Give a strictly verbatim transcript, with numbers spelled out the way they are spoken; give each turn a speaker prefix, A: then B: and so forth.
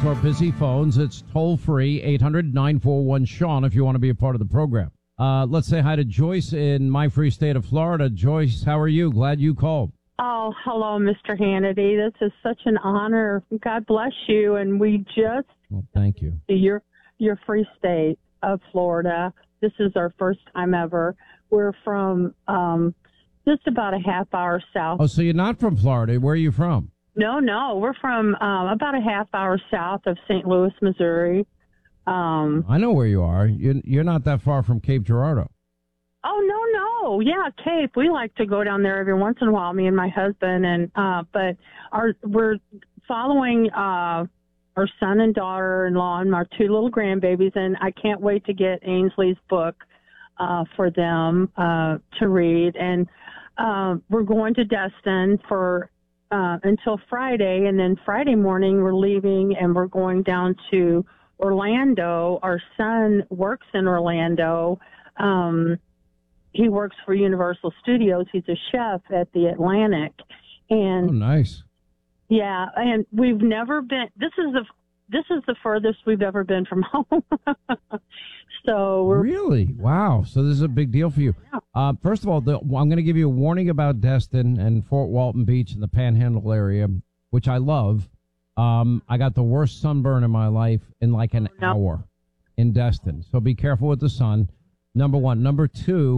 A: to our busy phones. It's toll-free, eight hundred nine four one Sean, if you want to be a part of the program. Uh, let's say hi to Joyce in my free state of Florida. Joyce, how are you? Glad you called.
B: Oh, hello, Mister Hannity. This is such an honor. God bless you. And we just,
A: Well, thank you.
B: your your free state of Florida. This is our first time ever. We're from um, just about a half hour south.
A: Oh, so you're not from Florida. Where are you from?
B: No, no. We're from um, about a half hour south of Saint Louis, Missouri. Um,
A: I know where you are. You're, you're not that far from Cape Girardeau.
B: Oh, no, no. Yeah, Cape. We like to go down there every once in a while, me and my husband. And uh, but our we're following uh, our son and daughter-in-law and our two little grandbabies, and I can't wait to get Ainsley's book uh, for them uh, to read. And uh, we're going to Destin for uh, until Friday, and then Friday morning we're leaving, and we're going down to Orlando. Our son works in Orlando. Um, he works for Universal Studios. He's a chef at the Atlantic. And
A: Oh, nice.
B: yeah, and we've never been, this is the, this is the furthest we've ever been from home. So we're,
A: Really? Wow. So this is a big deal for you. Uh, first of all, the, I'm going to give you a warning about Destin and Fort Walton Beach and the Panhandle area, which I love. Um, I got the worst sunburn in my life in like an
B: No.
A: hour in Destin. So be careful with the sun. Number one. Number two.